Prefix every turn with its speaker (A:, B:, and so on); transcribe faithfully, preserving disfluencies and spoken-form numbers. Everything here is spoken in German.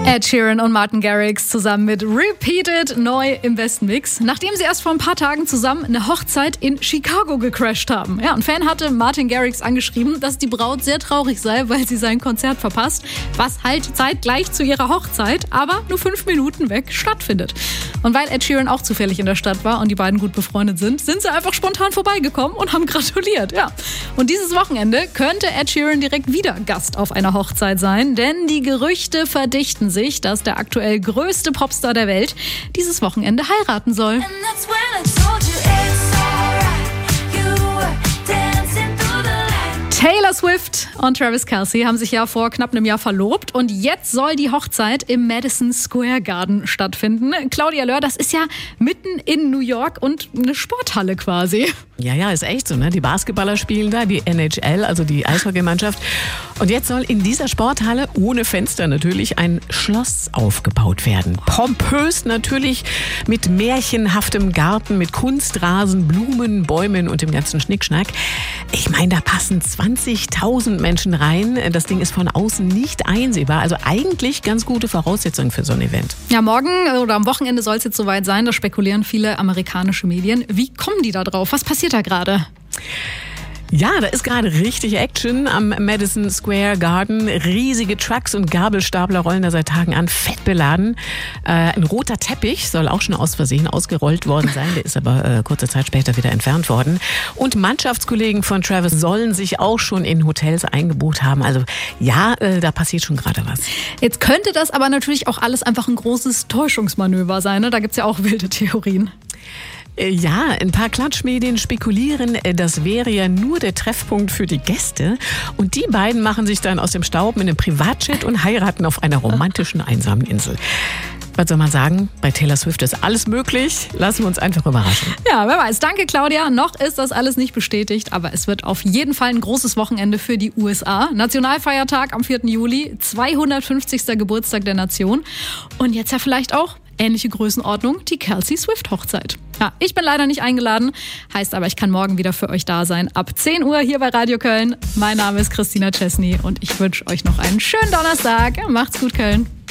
A: Ed Sheeran und Martin Garrix zusammen mit Repeated neu im besten Mix, nachdem sie erst vor ein paar Tagen zusammen eine Hochzeit in Chicago gecrashed haben. Ja, ein Fan hatte Martin Garrix angeschrieben, dass die Braut sehr traurig sei, weil sie sein Konzert verpasst, was halt zeitgleich zu ihrer Hochzeit, aber nur fünf Minuten weg stattfindet. Und weil Ed Sheeran auch zufällig in der Stadt war und die beiden gut befreundet sind, sind sie einfach spontan vorbeigekommen und haben gratuliert. Ja. Und dieses Wochenende könnte Ed Sheeran direkt wieder Gast auf einer Hochzeit sein, denn die Gerüchte verdichten sich, dass der aktuell größte Popstar der Welt dieses Wochenende heiraten soll. Taylor Swift und Travis Kelce haben sich ja vor knapp einem Jahr verlobt und jetzt soll die Hochzeit im Madison Square Garden stattfinden. Claudia Löhr, das ist ja mitten in New York und eine Sporthalle quasi.
B: Ja, ja, ist echt so, ne? Die Basketballer spielen da, die N H L, also die Eishockeymannschaft. Und jetzt soll in dieser Sporthalle, ohne Fenster natürlich, ein Schloss aufgebaut werden. Pompös natürlich, mit märchenhaftem Garten, mit Kunstrasen, Blumen, Bäumen und dem ganzen Schnickschnack. Ich meine, da passen zwanzigtausend Menschen rein. Das Ding ist von außen nicht einsehbar. Also eigentlich ganz gute Voraussetzungen für so ein Event.
A: Ja, morgen oder am Wochenende soll es jetzt soweit sein. Da spekulieren viele amerikanische Medien. Wie kommen die da drauf? Was passiert da gerade?
B: Ja, da ist gerade richtig Action am Madison Square Garden. Riesige Trucks und Gabelstapler rollen da seit Tagen an, fett beladen. Äh, ein roter Teppich soll auch schon aus Versehen ausgerollt worden sein. Der ist aber äh, kurze Zeit später wieder entfernt worden. Und Mannschaftskollegen von Travis sollen sich auch schon in Hotels eingebucht haben. Also ja, äh, da passiert schon gerade was.
A: Jetzt könnte das aber natürlich auch alles einfach ein großes Täuschungsmanöver sein, ne? Da gibt's ja auch wilde Theorien.
B: Ja, ein paar Klatschmedien spekulieren, das wäre ja nur der Treffpunkt für die Gäste. Und die beiden machen sich dann aus dem Staub mit einem Privatjet und heiraten auf einer romantischen, einsamen Insel. Was soll man sagen? Bei Taylor Swift ist alles möglich. Lassen wir uns einfach überraschen.
A: Ja, wer weiß. Danke, Claudia. Noch ist das alles nicht bestätigt, aber es wird auf jeden Fall ein großes Wochenende für die U S A. Nationalfeiertag am vierten Juli, zweihundertfünfzigster Geburtstag der Nation. Und jetzt ja vielleicht auch ähnliche Größenordnung, die Kelce-Swift-Hochzeit. Ja, ich bin leider nicht eingeladen, heißt aber, ich kann morgen wieder für euch da sein. Ab zehn Uhr hier bei Radio Köln. Mein Name ist Christina Chesney und ich wünsche euch noch einen schönen Donnerstag. Macht's gut, Köln.